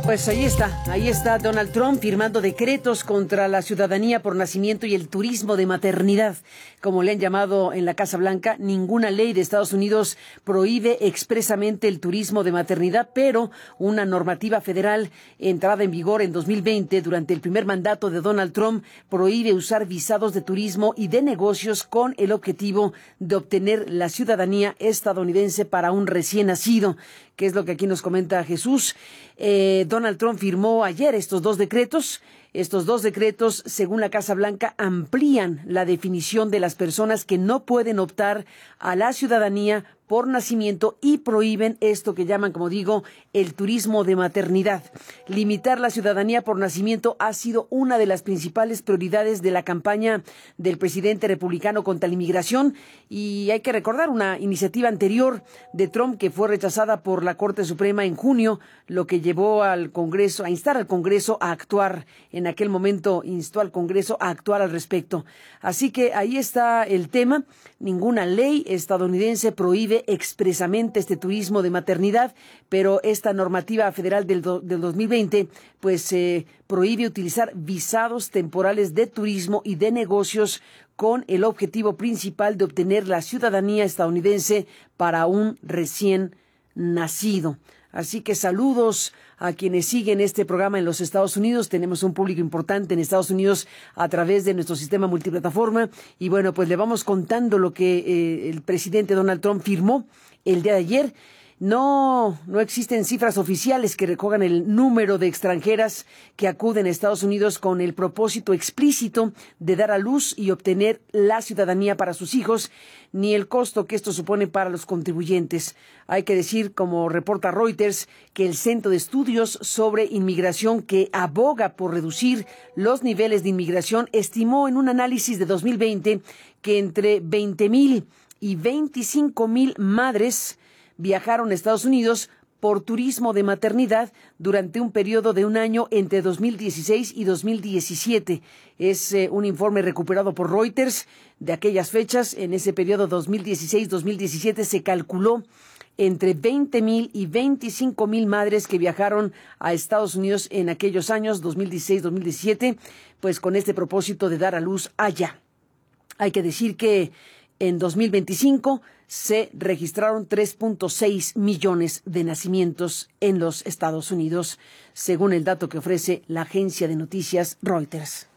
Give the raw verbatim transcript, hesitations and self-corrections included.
Pues ahí está, ahí está Donald Trump firmando decretos contra la ciudadanía por nacimiento y el turismo de maternidad, como le han llamado en la Casa Blanca. Ninguna ley de Estados Unidos prohíbe expresamente el turismo de maternidad, pero una normativa federal entrada en vigor en dos mil veinte durante el primer mandato de Donald Trump prohíbe usar visados de turismo y de negocios con el objetivo de obtener la ciudadanía estadounidense para un recién nacido, que es lo que aquí nos comenta Jesús. Eh, Donald Trump firmó ayer estos dos decretos. Estos dos decretos, según la Casa Blanca, amplían la definición de las personas que no pueden optar a la ciudadanía por nacimiento y prohíben esto que llaman, como digo, el turismo de maternidad. Limitar la ciudadanía por nacimiento ha sido una de las principales prioridades de la campaña del presidente republicano contra la inmigración, y hay que recordar una iniciativa anterior de Trump que fue rechazada por la Corte Suprema en junio, lo que llevó al Congreso a instar al Congreso a actuar. En aquel momento instó al Congreso a actuar al respecto. Así que ahí está el tema. Ninguna ley estadounidense prohíbe expresamente este turismo de maternidad, pero esta normativa federal del, do, del dos mil veinte pues eh, prohíbe utilizar visados temporales de turismo y de negocios con el objetivo principal de obtener la ciudadanía estadounidense para un recién nacido. Así que saludos a quienes siguen este programa en los Estados Unidos. Tenemos un público importante en Estados Unidos a través de nuestro sistema multiplataforma. Y bueno, pues le vamos contando lo que eh, el presidente Donald Trump firmó el día de ayer. No, no existen cifras oficiales que recojan el número de extranjeras que acuden a Estados Unidos con el propósito explícito de dar a luz y obtener la ciudadanía para sus hijos, ni el costo que esto supone para los contribuyentes. Hay que decir, como reporta Reuters, que el Centro de Estudios sobre Inmigración, que aboga por reducir los niveles de inmigración, estimó en un análisis de dos mil veinte que entre veinte mil y veinticinco mil madres viajaron a Estados Unidos por turismo de maternidad durante un periodo de un año entre dos mil dieciséis y dos mil diecisiete. Es eh, un informe recuperado por Reuters de aquellas fechas. En ese periodo dos mil dieciséis dos mil diecisiete se calculó entre veinte mil y veinticinco mil madres que viajaron a Estados Unidos en aquellos años, dos mil dieciséis dos mil diecisiete, pues con este propósito de dar a luz allá. Hay que decir que en dos mil veinticinco se registraron tres punto seis millones de nacimientos en los Estados Unidos, según el dato que ofrece la agencia de noticias Reuters.